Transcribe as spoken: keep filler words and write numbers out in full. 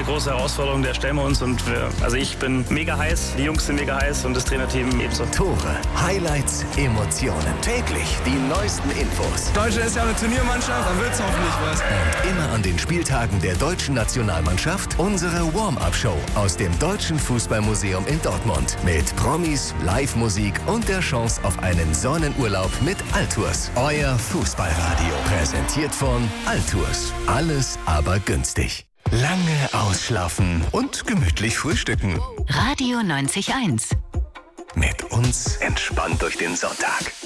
große Herausforderung, der stellen wir uns. Und wir, also ich bin mega heiß, die Jungs sind mega heiß und das Trainerteam ebenso. Tore, Highlights, Emotionen. Täglich die neuesten Infos. Deutschland ist ja eine Turniermannschaft, dann wird's hoffentlich was. Und immer an den Spieltagen der deutschen Nationalmannschaft unsere Warm-Up-Show aus dem Deutschen Fußballmuseum in Dortmund. Mit Promis, Live-Musik und der Chance auf einen Sonnenurlaub mit Altours. Euer Fußballradio. Präsentiert von Altours. Alles aber günstig. Lange ausschlafen und gemütlich frühstücken. Radio neunzig Komma eins. Mit uns entspannt durch den Sonntag.